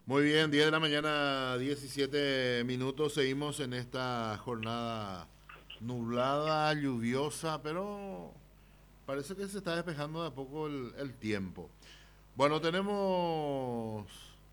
Muy bien, 10 de la mañana, 17 minutos. Seguimos en esta jornada nublada, lluviosa, pero parece que se está despejando de a poco el tiempo. Bueno, tenemos...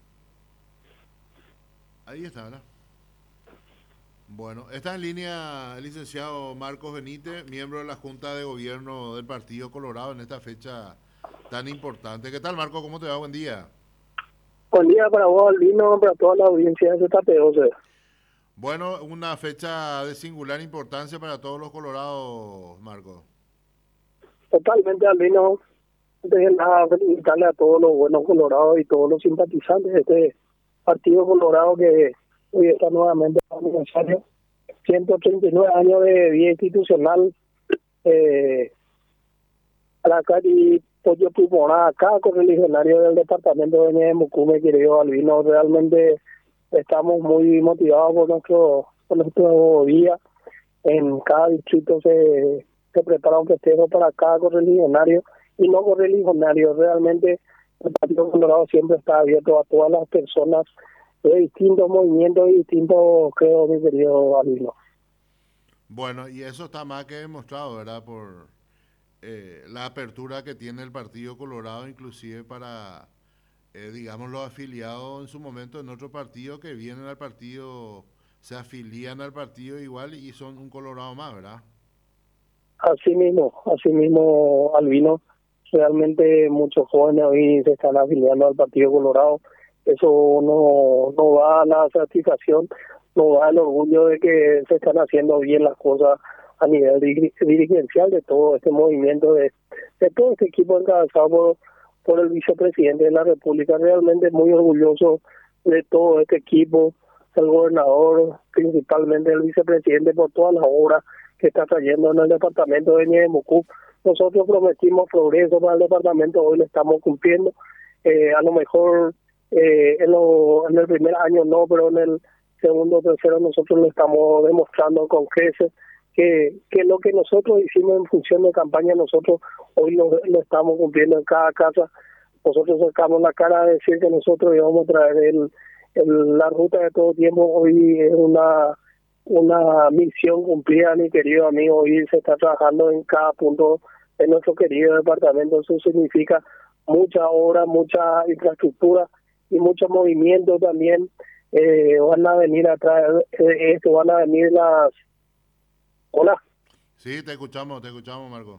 Ahí está, ¿verdad? Bueno, está en línea el licenciado Marcos Benítez, miembro de la Junta de Gobierno del Partido Colorado en esta fecha tan importante. ¿Qué tal, Marcos? ¿Cómo te va? Buen día. Buen día para vos, Albino, para toda la audiencia de ZPO. Bueno, una fecha de singular importancia para todos los colorados, Marcos. Totalmente, Albino. Antes de nada, felicitarle a todos los buenos colorados y todos los simpatizantes de este partido colorado que hoy está nuevamente en aniversario. 139 años de vida institucional. Eh, Aracari Pollo Pulmonar, acá correligionario del departamento de Ñemucume, querido Albino. Realmente estamos muy motivados por nuestro día. En cada distrito se prepara un festejo para cada correligionario y no correligionario. Realmente el Partido Colorado siempre está abierto a todas las personas de distintos movimientos y distintos, creo, mi querido Albino. Bueno, y eso está más que demostrado, ¿verdad? Por la apertura que tiene el Partido Colorado, inclusive para, digamos, los afiliados en su momento en otro partido que vienen al partido, se afilian al partido igual y son un Colorado más, ¿verdad? Así mismo, Albino, realmente muchos jóvenes hoy se están afiliando al Partido Colorado. Eso no da la satisfacción, no da el orgullo de que se están haciendo bien las cosas a nivel dirigencial de todo este movimiento, de todo este equipo encabezado por el vicepresidente de la República. Realmente muy orgulloso de todo este equipo, el gobernador, principalmente el vicepresidente, por todas las obras que está trayendo en el departamento de Ñemucú. Nosotros prometimos progreso para el departamento, hoy lo estamos cumpliendo. A lo mejor en el primer año no, pero en el segundo o tercero nosotros lo estamos demostrando con creces que lo que nosotros hicimos en función de campaña, nosotros hoy lo estamos cumpliendo en cada casa. Nosotros sacamos la cara de decir que nosotros íbamos a traer la ruta de todo tiempo. Hoy es una misión cumplida, mi querido amigo. Hoy se está trabajando en cada punto de nuestro querido departamento. Eso significa mucha obra, mucha infraestructura y mucho movimiento también. Van a venir atrás esto, van a venir las... Hola, Sí, te escuchamos, Marcos.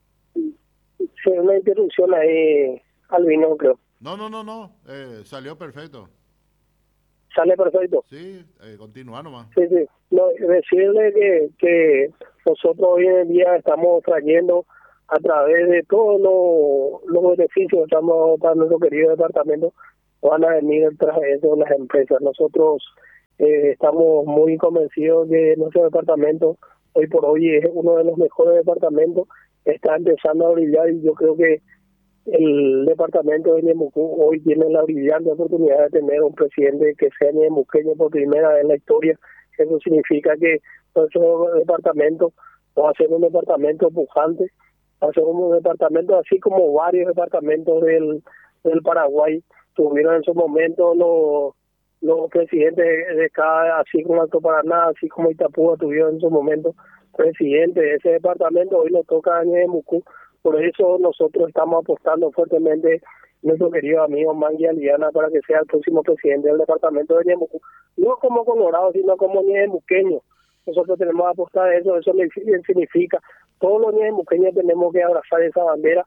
sí, una interrupción ahí, Albino, creo. No, no, no, no, salió perfecto. Sale perfecto. Sí, continúa nomás. Sí, sí. No, decirle que nosotros hoy en día estamos trayendo a través de todos los beneficios que estamos para nuestro querido departamento, van a venir tras eso las empresas. Nosotros estamos muy convencidos de nuestro departamento. Hoy por hoy es uno de los mejores departamentos. Está empezando a brillar y yo creo que el departamento de Ñemucú hoy tiene la brillante oportunidad de tener un presidente que sea ñemuqueño por primera vez en la historia. Eso significa que nuestro departamento va a ser un departamento pujante, va a ser un departamento así como varios departamentos del Paraguay tuvieron en su momento los presidentes de cada, así como Alto Paraná, así como Itapúa tuvieron en su momento presidente de ese departamento. Hoy nos toca a Ñemucú. Por eso nosotros estamos apostando fuertemente nuestro querido amigo Mangui Aliana para que sea el próximo presidente del departamento de Ñemucú. No como Colorado, sino como ñemuqueño. Nosotros tenemos que apostar a eso, eso significa, todos los ñemuqueños tenemos que abrazar esa bandera,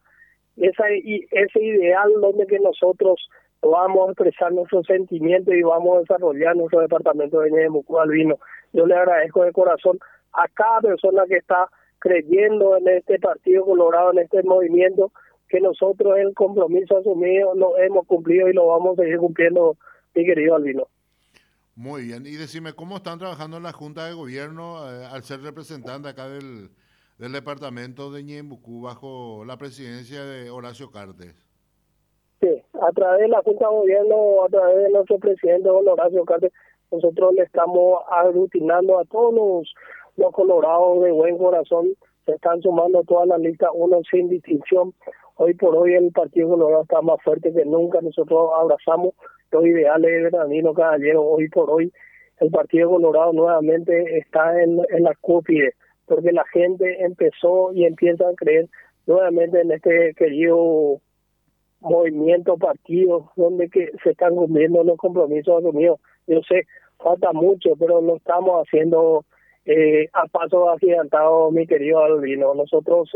ese ideal donde que nosotros vamos a expresar nuestros sentimientos y vamos a desarrollar nuestro departamento de Ñemucú, Albino. Yo le agradezco de corazón a cada persona que está creyendo en este Partido Colorado, en este movimiento, que nosotros el compromiso asumido lo hemos cumplido y lo vamos a seguir cumpliendo, mi querido Albino. Muy bien. Y decime, ¿cómo están trabajando en la Junta de Gobierno al ser representante acá del departamento de Ñembucú bajo la presidencia de Horacio Cartes? Sí, a través de la Junta de Gobierno, a través de nuestro presidente don Horacio Cartes, nosotros le estamos aglutinando a todos los colorados de buen corazón se están sumando todas las listas, uno sin distinción. Hoy por hoy el Partido Colorado está más fuerte que nunca. Nosotros abrazamos los ideales de Bernardino Caballero. Hoy por hoy el Partido Colorado nuevamente está en la cúspide, porque la gente empezó y empieza a creer nuevamente en este querido movimiento, partido, donde que se están cumpliendo los compromisos asumidos. Yo sé, falta mucho, pero lo estamos haciendo a paso agigantado, mi querido Albino. Nosotros,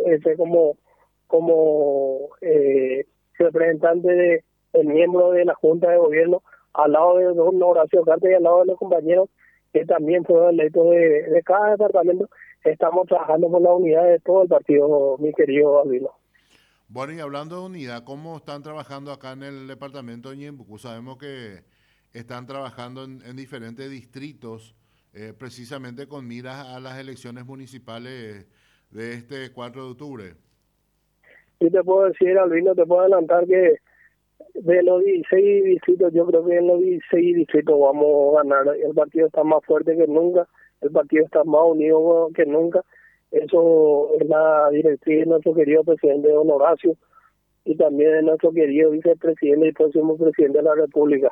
como representante el miembro de la Junta de Gobierno, al lado de don Horacio Cartes y al lado de los compañeros que también fueron electos de cada departamento, estamos trabajando por la unidad de todo el partido, mi querido Albino. Bueno, y hablando de unidad, ¿cómo están trabajando acá en el departamento de Ñembucú? Sabemos que están trabajando en diferentes distritos, precisamente con miras a las elecciones municipales de este 4 de octubre. Sí, te puedo decir, Albino, te puedo adelantar que de los 16 distritos, yo creo que en los 16 distritos vamos a ganar. El partido está más fuerte que nunca, el partido está más unido que nunca. Eso es la directriz de nuestro querido presidente don Horacio y también de nuestro querido vicepresidente y próximo presidente de la República.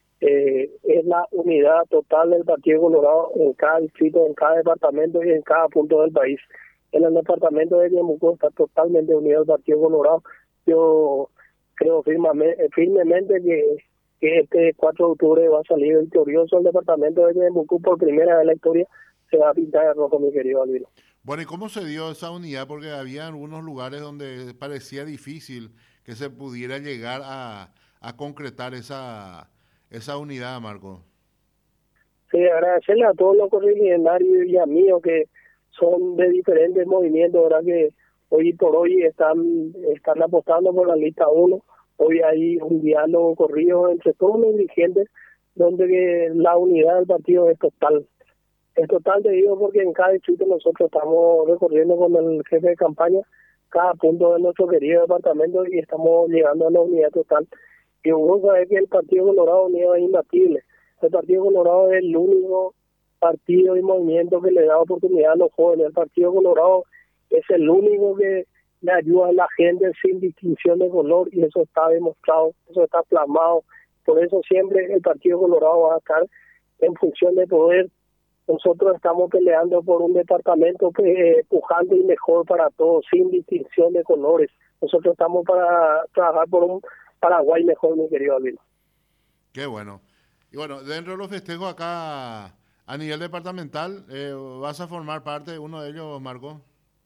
Es la unidad total del Partido Colorado en cada distrito, en cada departamento y en cada punto del país. En el departamento de Ñembucú está totalmente unido el Partido Colorado. Yo creo firmemente que este 4 de octubre va a salir victorioso el departamento de Ñembucú. Por primera vez en la historia se va a pintar de rojo, mi querido Albino. Bueno, ¿y cómo se dio esa unidad? Porque había algunos lugares donde parecía difícil que se pudiera llegar a concretar esa unidad, Marco. Sí, agradecerle a todos los correligionarios y amigos que son de diferentes movimientos, ¿verdad? Que hoy por hoy están apostando por la lista 1. Hoy hay un diálogo corrido entre todos los dirigentes donde que la unidad del partido es total. Es total, te digo, porque en cada distrito nosotros estamos recorriendo con el jefe de campaña cada punto de nuestro querido departamento y estamos llegando a la unidad total. Y uno sabe que el Partido Colorado Unido es imbatible. El Partido Colorado es el único partido y movimiento que le da oportunidad a los jóvenes. El Partido Colorado es el único que le ayuda a la gente sin distinción de color y eso está demostrado, eso está plasmado. Por eso siempre el Partido Colorado va a estar en función de poder. Nosotros estamos peleando por un departamento pujante y mejor para todos, sin distinción de colores. Nosotros estamos para trabajar por un Paraguay mejor, mi querido amigo. Qué bueno. Y bueno, dentro de los festejos acá a nivel departamental, ¿vas a formar parte de uno de ellos, Marco?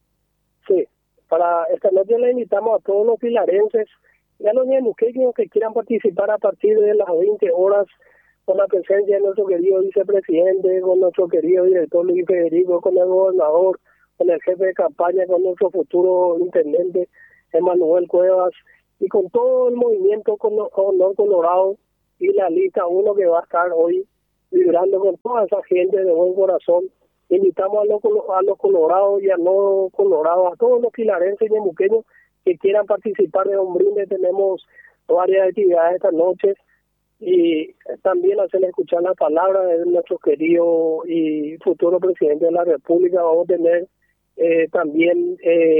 Sí, para esta noche le invitamos a todos los pilarenses y a los ñemuqueños que quieran participar a partir de las 20 horas con la presencia de nuestro querido vicepresidente, con nuestro querido director Luis Federico, con el gobernador, con el jefe de campaña, con nuestro futuro intendente Emanuel Cuevas y con todo el movimiento Honor Colorado y la lista 1 que va a estar hoy vibrando con toda esa gente de buen corazón. Invitamos a los colorados y a no colorados, a todos los pilarenses y ñemuqueños que quieran participar de un brinde. Tenemos varias actividades esta noche y también hacerle escuchar la palabra de nuestro querido y futuro presidente de la República. Vamos a tener también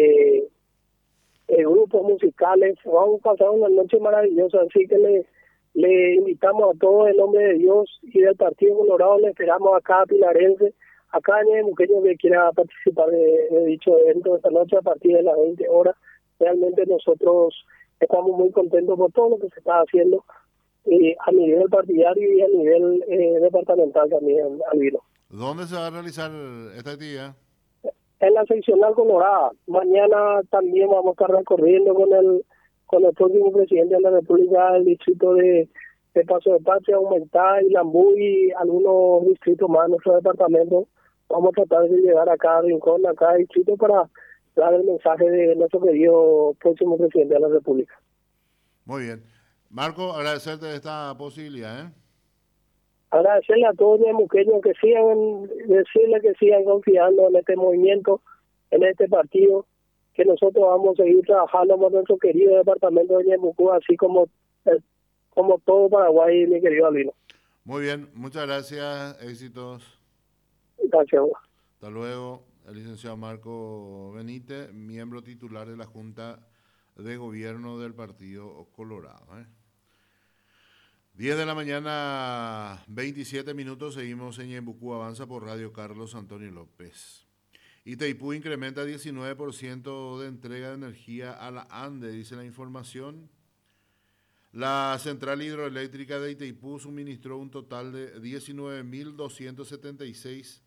grupos musicales. Vamos a pasar una noche maravillosa, así que le invitamos a todos en nombre de Dios y del Partido Colorado. Le esperamos a cada pilarense, a cada ñemuqueño que quiera participar de dicho evento esta noche a partir de las 20 horas. Realmente nosotros estamos muy contentos por todo lo que se está haciendo a nivel partidario y a nivel departamental también, Albino. ¿Dónde se va a realizar esta actividad? En la seccional Colorada. Mañana también vamos a estar recorriendo con el próximo presidente de la República el distrito de Paso de Patria, Humentá y Lambú y algunos distritos más de nuestro departamento. Vamos a tratar de llegar a cada rincón, a cada distrito para dar el mensaje de nuestro querido próximo presidente de la República. Muy bien. Marco, agradecerte esta posibilidad. Agradecerle a todos los ñemuqueños que decirle que sigan confiando en este movimiento, en este partido, que nosotros vamos a seguir trabajando por nuestro querido departamento de Ñembucú, así como todo Paraguay, mi querido Albino. Muy bien, muchas gracias, éxitos. Gracias. Hasta luego. el licenciado Marco Benítez, miembro titular de la Junta de Gobierno del Partido Colorado. 10 de la mañana, 27 minutos, seguimos en Ñembucú, avanza por Radio Carlos Antonio López. Itaipú incrementa 19% de entrega de energía a la ANDE, dice la información. La central hidroeléctrica de Itaipú suministró un total de 19.276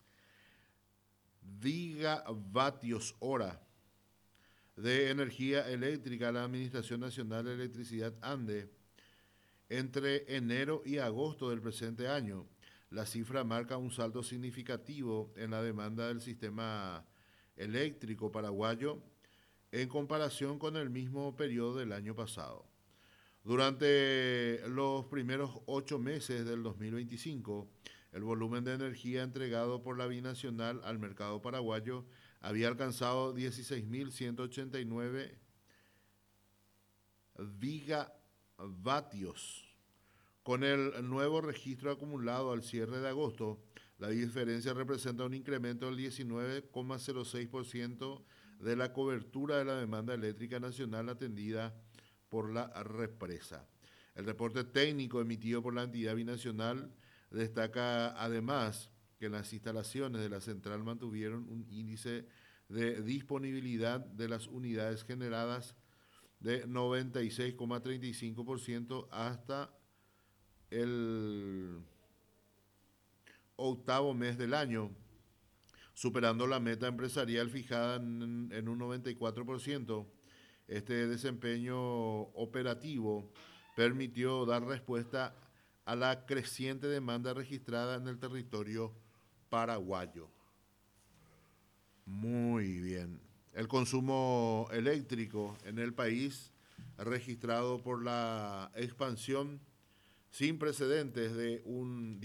gigavatios hora de energía eléctrica a la Administración Nacional de Electricidad ANDE entre enero y agosto del presente año. La cifra marca un salto significativo en la demanda del sistema eléctrico paraguayo en comparación con el mismo periodo del año pasado. Durante los primeros 8 meses del 2025, el volumen de energía entregado por la binacional al mercado paraguayo había alcanzado 16.189 gigavatios. Con el nuevo registro acumulado al cierre de agosto, la diferencia representa un incremento del 19,06% de la cobertura de la demanda eléctrica nacional atendida por la represa. El reporte técnico emitido por la entidad binacional destaca además que las instalaciones de la central mantuvieron un índice de disponibilidad de las unidades generadas de 96,35% hasta el octavo mes del año, superando la meta empresarial fijada en un 94%. Este desempeño operativo permitió dar respuesta a la creciente demanda registrada en el territorio paraguayo. Muy bien. El consumo eléctrico en el país, registrado por la expansión sin precedentes de un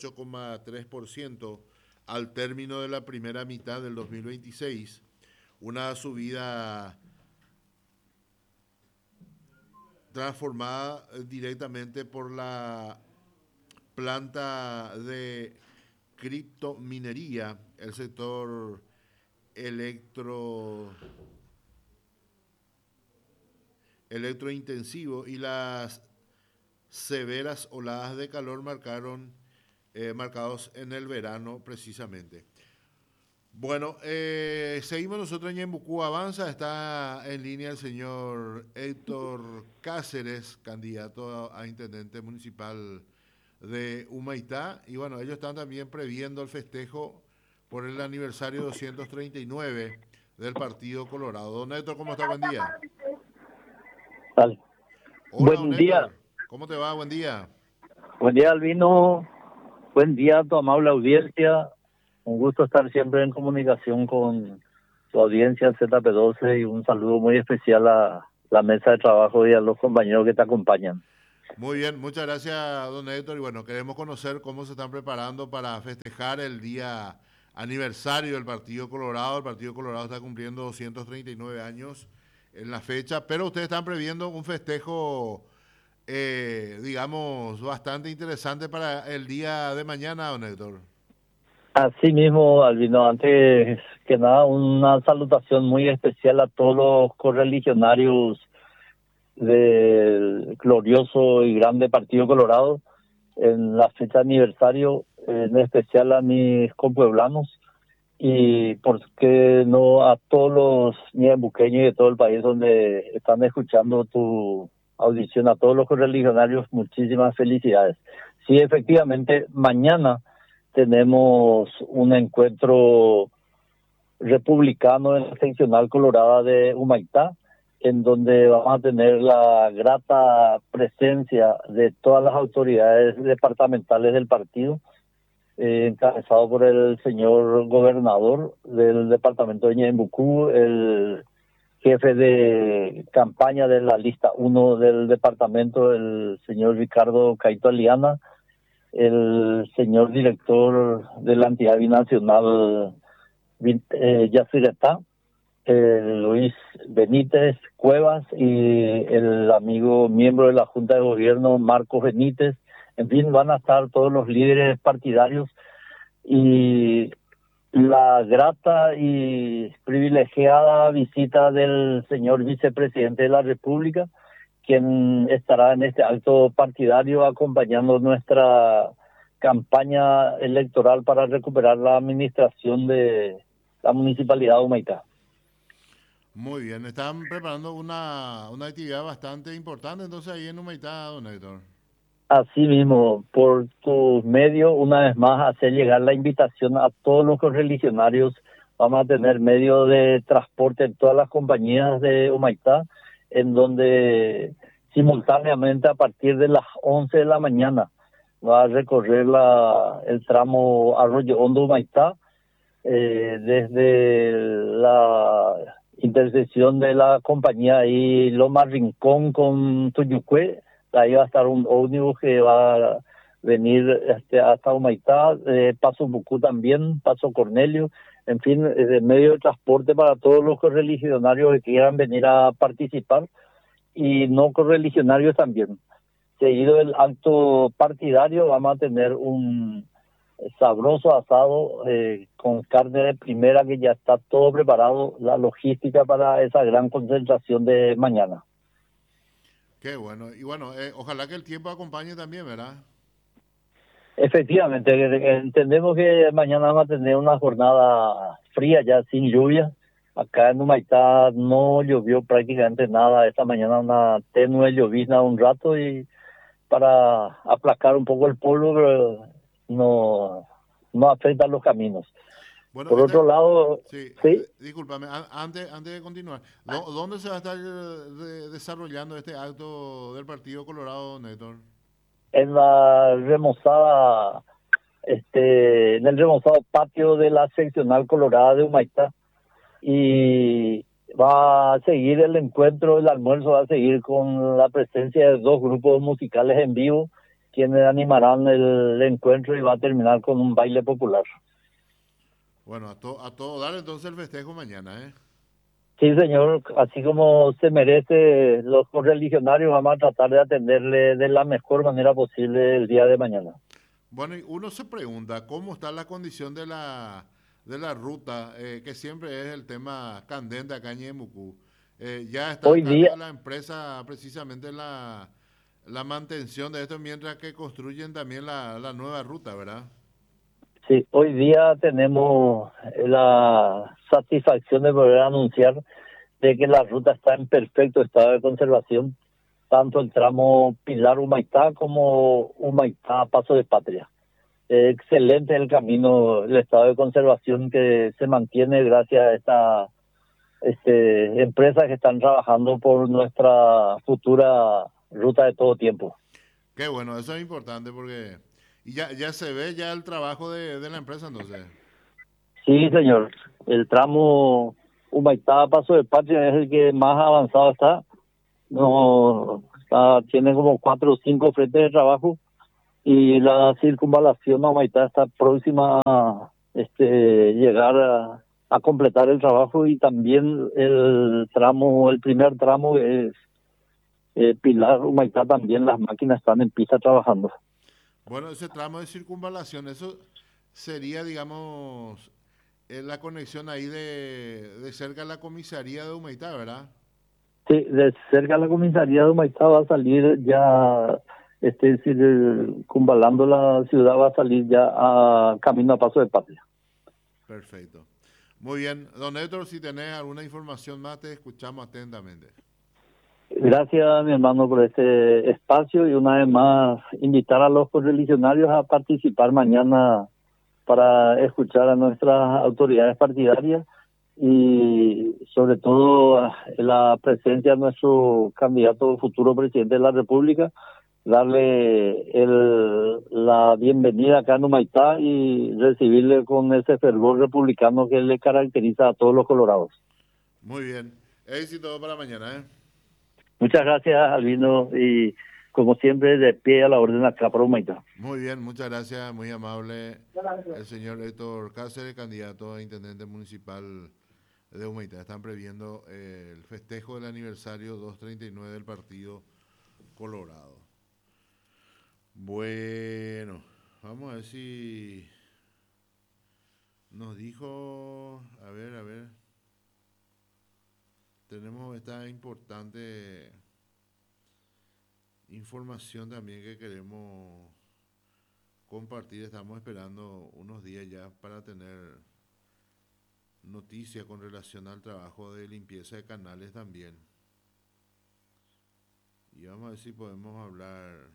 18,3% al término de la primera mitad del 2026, una subida transformada directamente por la planta de criptominería, el sector electrointensivo y las severas oladas de calor marcados en el verano precisamente. Bueno, seguimos nosotros en Ñembucú Avanza. Está en línea el señor Héctor Cáceres, candidato a intendente municipal de Humaitá. Y bueno, ellos están también previendo el festejo por el aniversario 239 del Partido Colorado. Don Héctor, ¿cómo está? Buen día. Tal. Hola, Buen don día. Héctor. ¿Cómo te va? Buen día. Buen día, Albino. Buen día a tu amable audiencia. Un gusto estar siempre en comunicación con tu audiencia ZP12 y un saludo muy especial a la mesa de trabajo y a los compañeros que te acompañan. Muy bien, muchas gracias, don Héctor. Y bueno, queremos conocer cómo se están preparando para festejar el día aniversario del Partido Colorado. El Partido Colorado está cumpliendo 239 años en la fecha, pero ustedes están previendo un festejo, digamos, bastante interesante para el día de mañana, don Héctor. Así mismo, Albino, antes que nada, una salutación muy especial a todos los correligionarios del glorioso y grande Partido Colorado en la fecha de aniversario, en especial a mis compueblanos y por qué no a todos los ñembuqueños de todo el país donde están escuchando tu audición, a todos los correligionarios, muchísimas felicidades. Sí, efectivamente, mañana tenemos un encuentro republicano en la seccional colorada de Humaitá, en donde vamos a tener la grata presencia de todas las autoridades departamentales del partido, encabezado por el señor gobernador del departamento de Ñembucú, el jefe de campaña de la lista 1 del departamento, el señor Ricardo Caito Aliana, el señor director de la entidad binacional Yacyretá, Luis Benítez Cuevas, y el amigo miembro de la Junta de Gobierno Marcos Benítez. En fin, van a estar todos los líderes partidarios y la grata y privilegiada visita del señor vicepresidente de la República, quien estará en este acto partidario acompañando nuestra campaña electoral para recuperar la administración de la Municipalidad de Humaitá. Muy bien, están preparando una actividad bastante importante entonces ahí en Humaitá, don Héctor. Asimismo, por tus medios, una vez más, hacer llegar la invitación a todos los correligionarios. Vamos a tener medios de transporte en todas las compañías de Humaitá, en donde simultáneamente a partir de las 11 de la mañana va a recorrer el tramo Arroyo Hondo Humaitá, desde la intersección de la compañía ahí Loma Rincón con Tuyucue. Ahí va a estar un ómnibus que va a venir hasta Humaitá, Paso Bucú también, Paso Cornelio, en fin, de medio de transporte para todos los correligionarios que quieran venir a participar y no correligionarios también. Seguido el acto partidario, vamos a tener un sabroso asado con carne de primera, que ya está todo preparado, la logística para esa gran concentración de mañana. Qué bueno. Y bueno, ojalá que el tiempo acompañe también, ¿verdad? Efectivamente, entendemos que mañana vamos a tener una jornada fría ya sin lluvia. Acá en Humaitá no llovió prácticamente nada. Esta mañana una tenue llovizna un rato y para aplacar un poco el polvo, pero no afecta los caminos. Bueno, Por otro lado, sí, sí, discúlpame, antes de continuar, ¿dónde se va a estar desarrollando este acto del Partido Colorado, Néstor? en la remozada, en el remozado patio de la seccional colorada de Humaitá, y va a seguir el encuentro, el almuerzo va a seguir con la presencia de dos grupos musicales en vivo, quienes animarán el encuentro, y va a terminar con un baile popular. Bueno, a todo dar entonces el festejo mañana, ¿eh? Sí, señor, así como se merece los correligionarios, vamos a tratar de atenderle de la mejor manera posible el día de mañana. Bueno, y uno se pregunta cómo está la condición de la ruta, que siempre es el tema candente acá en Ñemucú. Ya está a Hoy cargo día, de la empresa precisamente la mantención de esto, mientras que construyen también la nueva ruta, ¿verdad? sí, hoy día tenemos la satisfacción de poder anunciar de que la ruta está en perfecto estado de conservación, tanto el tramo Pilar-Humaitá como Humaitá-Paso de Patria. Excelente el camino, el estado de conservación que se mantiene gracias a esta empresas que están trabajando por nuestra futura ruta de todo tiempo. Qué bueno, eso es importante porque y ya se ve ya el trabajo de la empresa entonces. Sí, señor. El tramo Humaitá Paso de Patria es el que más avanzado está. No, tiene como 4 o 5 frentes de trabajo, y la circunvalación a Humaitá está próxima a llegar a completar el trabajo, y también el primer tramo es Pilar Humaitá, también las máquinas están en pista trabajando. Bueno, ese tramo de circunvalación, eso sería, digamos, la conexión ahí de cerca de la comisaría de Humaitá, ¿verdad? Sí, de cerca de la comisaría de Humaitá va a salir ya, circunvalando la ciudad, va a salir ya a camino a Paso de Patria. Perfecto. Muy bien. Don Héctor, si tenés alguna información más, te escuchamos atentamente. Gracias, mi hermano, por este espacio, y una vez más invitar a los correligionarios a participar mañana para escuchar a nuestras autoridades partidarias, y sobre todo la presencia de nuestro candidato futuro presidente de la República, darle la bienvenida acá en Humaitá y recibirle con ese fervor republicano que le caracteriza a todos los colorados. Muy bien. Éxito para mañana, ¿eh? Muchas gracias, Albino, y como siempre, de pie a la orden acá por Humaitá. Muy bien, muchas gracias, muy amable. El señor Héctor Cáceres, candidato a intendente municipal de Humaitá. Están previendo el festejo del aniversario 239 del Partido Colorado. Bueno, vamos a ver si nos dijo, a ver, tenemos esta importante información también que queremos compartir. Estamos esperando unos días ya para tener noticia con relación al trabajo de limpieza de canales también. Y vamos a ver si podemos hablar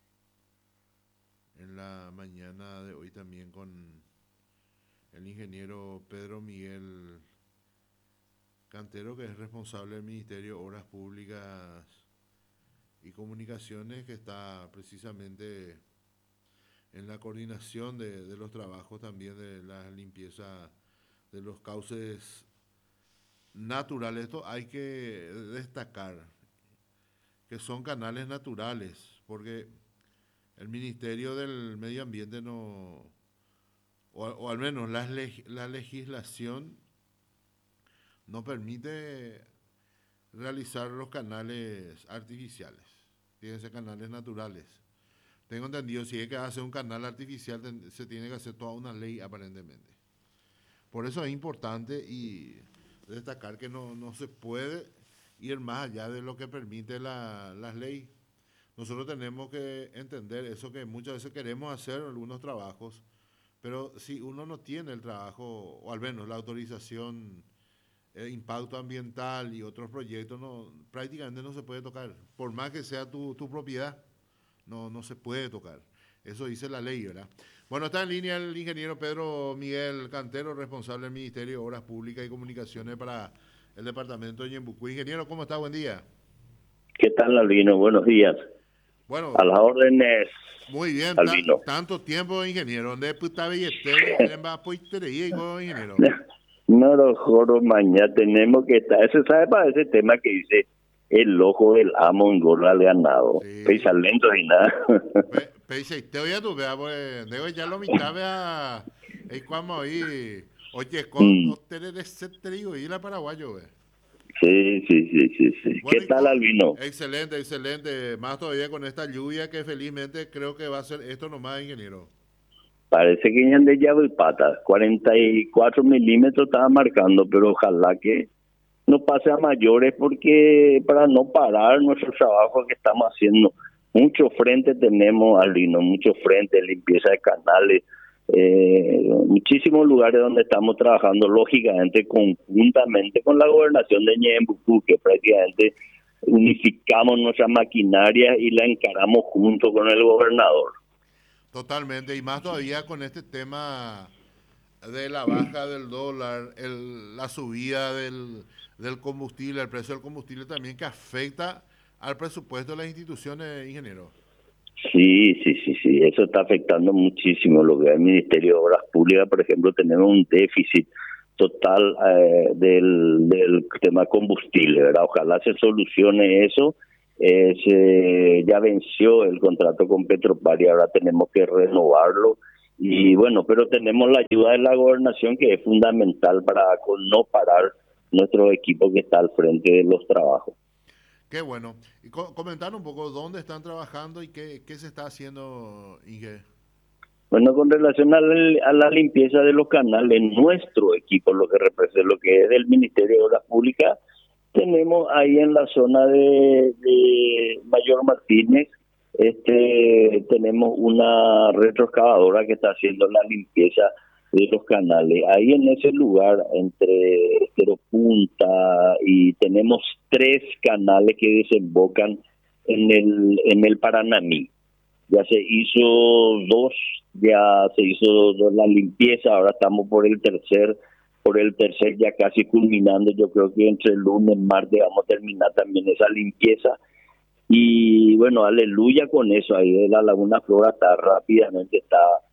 en la mañana de hoy también con el ingeniero Pedro Miguel Cantero, que es responsable del Ministerio de Obras Públicas y Comunicaciones, que está precisamente en la coordinación de los trabajos también de la limpieza de los cauces naturales. Esto hay que destacar que son canales naturales, porque el Ministerio del Medio Ambiente no, o al menos la legislación no permite realizar los canales artificiales, tienen que ser canales naturales. Tengo entendido, si hay que hacer un canal artificial, se tiene que hacer toda una ley aparentemente. Por eso es importante y destacar que no se puede ir más allá de lo que permite las leyes. Nosotros tenemos que entender eso, que muchas veces queremos hacer algunos trabajos, pero si uno no tiene el trabajo, o al menos la autorización, impacto ambiental y otros proyectos, prácticamente no se puede tocar. Por más que sea tu propiedad, no se puede tocar. Eso dice la ley, ¿verdad? Bueno, está en línea el ingeniero Pedro Miguel Cantero, responsable del Ministerio de Obras Públicas y Comunicaciones para el departamento de Ñembucú. Ingeniero, ¿cómo está? Buen día. ¿Qué tal, Albino? Buenos días. Bueno, a las órdenes. Muy bien, Albino. Tanto tiempo, ingeniero. ¿Dónde está Billetel? Ingeniero? No lo juro, mañana tenemos que estar. Eso sabe para ese tema que dice el ojo del amo engorda al ganado. Sí. Pesa lento y nada. Te voy a tu vea, pues, debo ya lo mitad, vea. Es como ahí. Oye, con ustedes de ese trigo y la paraguayo, ve. Sí. Bueno, ¿qué tal, Albino? Excelente. Más todavía con esta lluvia que felizmente creo que va a ser esto nomás, ingeniero. Parece que ya de llave y pata. 44 milímetros estaba marcando, pero ojalá que no pase a mayores, porque para no parar nuestro trabajo que estamos haciendo. Muchos frentes tenemos, Albino, muchos frentes, limpieza de canales, muchísimos lugares donde estamos trabajando, lógicamente, conjuntamente con la gobernación de Ñembucú, que prácticamente unificamos nuestra maquinaria y la encaramos junto con el gobernador. Totalmente, y más todavía con este tema de la baja del dólar, la subida del combustible, el precio del combustible también, que afecta al presupuesto de las instituciones, ingeniero. Sí, eso está afectando muchísimo lo que es el Ministerio de Obras Públicas. Por ejemplo, tenemos un déficit total del tema combustible, ¿verdad? Ojalá se solucione eso. Ya venció el contrato con Petropar y ahora tenemos que renovarlo. Y bueno, pero tenemos la ayuda de la gobernación, que es fundamental para no parar nuestro equipo que está al frente de los trabajos. Qué bueno. Y comentar un poco dónde están trabajando y qué se está haciendo, Inge. Bueno, con relación a la limpieza de los canales, nuestro equipo, lo que representa, lo que es del Ministerio de Obras Públicas, tenemos ahí en la zona de Mayor Martínez, tenemos una retroexcavadora que está haciendo la limpieza de los canales. Ahí en ese lugar, entre Estero Punta, y tenemos 3 canales que desembocan en el Paranamí. Ya se hizo 2, ya se hizo la limpieza, ahora estamos por el tercer ya casi culminando. Yo creo que entre el lunes, martes vamos a terminar también esa limpieza. Y bueno, aleluya con eso. Ahí de la Laguna Flora está rápidamente,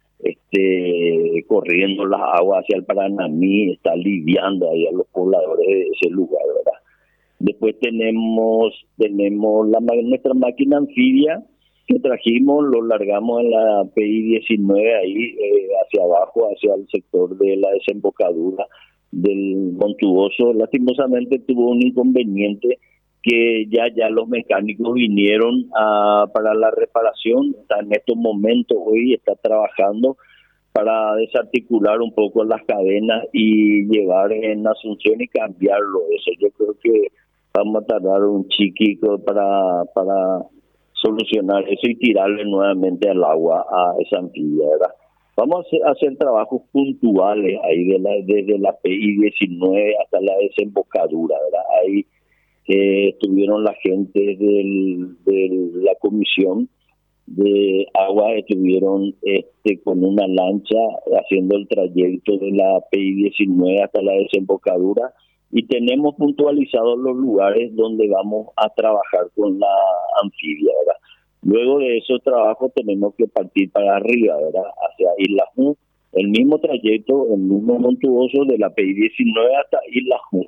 corriendo las aguas hacia el Paranamí, está aliviando ahí a los pobladores de ese lugar, ¿verdad? Después tenemos nuestra máquina anfibia que trajimos, lo largamos en la PI-19 ahí hacia abajo, hacia el sector de la desembocadura del Montuoso. Lastimosamente tuvo un inconveniente que ya los mecánicos vinieron para la reparación. En estos momentos hoy está trabajando, para desarticular un poco las cadenas y llevar en Asunción y cambiarlo. Eso yo creo que vamos a tardar un chiquito para solucionar eso y tirarle nuevamente al agua a esa anfibia, ¿verdad? Vamos a hacer trabajos puntuales ahí desde la PI-19 hasta la desembocadura, ¿verdad? Ahí estuvieron la gente de la comisión de agua, estuvieron con una lancha haciendo el trayecto de la PI-19 hasta la desembocadura y tenemos puntualizados los lugares donde vamos a trabajar con la anfibia, ¿verdad? Luego de esos trabajos tenemos que partir para arriba, ¿verdad? Hacia Isla Ju, el mismo trayecto, el mismo montuoso de la PI-19 hasta Isla Ju.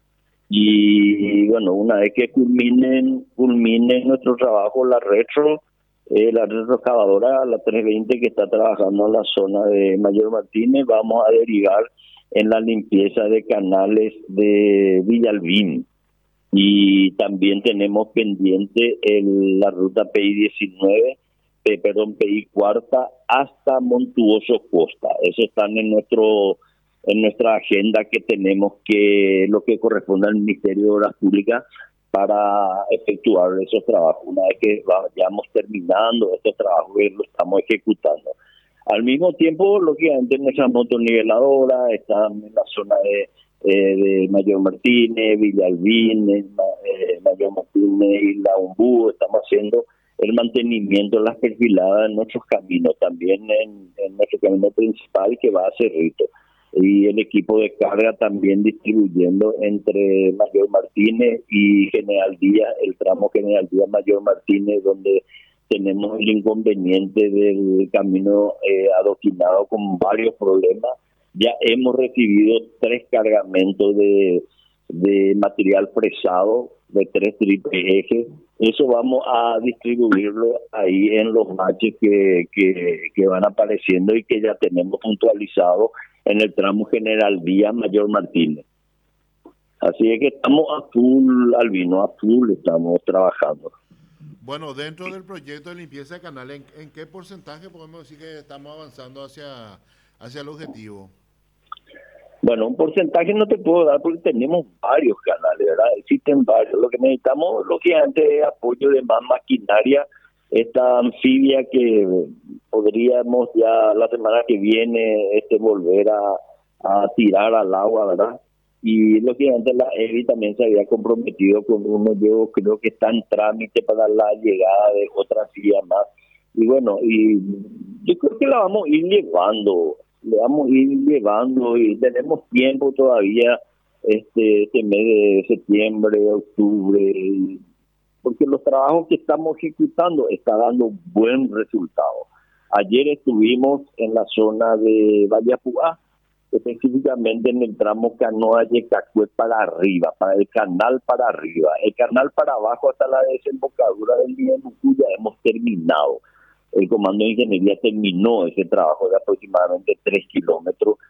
Y bueno, una vez que culmine nuestro trabajo, la retroexcavadora, la 320 que está trabajando en la zona de Mayor Martínez, vamos a derivar en la limpieza de canales de Villalbín. Y también tenemos pendiente la ruta PI-19, PI cuarta hasta Montuoso Costa. Eso están en nuestra agenda que tenemos, que lo que corresponde al Ministerio de Obras Públicas para efectuar esos trabajos. Una vez que vayamos terminando estos trabajos, lo estamos ejecutando. Al mismo tiempo, lógicamente, nuestra motoniveladora está en la zona de Mayor Martínez, Villalbín, Mayor Martínez y La Umbú. Estamos haciendo el mantenimiento de las perfiladas en nuestros caminos, también en nuestro camino principal que va a Cerrito. Y el equipo de carga también distribuyendo entre Mayor Martínez y General Díaz, el tramo General Díaz Mayor Martínez, donde tenemos el inconveniente del camino adoquinado con varios problemas. Ya hemos recibido 3 cargamentos de material fresado de 3 triples ejes. Eso vamos a distribuirlo ahí en los baches que van apareciendo y que ya tenemos puntualizado en el tramo General Díaz Mayor Martínez. Así es que estamos a full, Albino, a full estamos trabajando. Bueno, dentro del proyecto de limpieza de canales, ¿en qué porcentaje podemos decir que estamos avanzando hacia el objetivo? Bueno, un porcentaje no te puedo dar porque tenemos varios canales, ¿verdad? Existen varios. Lo que necesitamos, lógicamente, es apoyo de más maquinaria. Esta anfibia que podríamos ya la semana que viene volver a tirar al agua, ¿verdad? Y lógicamente la EBI también se había comprometido con uno, yo creo que está en trámite para la llegada de otra anfibia más. Y bueno, y yo creo que la vamos a ir llevando y tenemos tiempo todavía, este mes de septiembre, octubre, porque los trabajos que estamos ejecutando están dando buen resultado. Ayer estuvimos en la zona de Vallapuá, específicamente en el tramo Canoa-Yecacue para arriba, para el canal para arriba. El canal para abajo hasta la desembocadura del Niemucú ya hemos terminado. El Comando de Ingeniería terminó ese trabajo de aproximadamente 3 kilómetros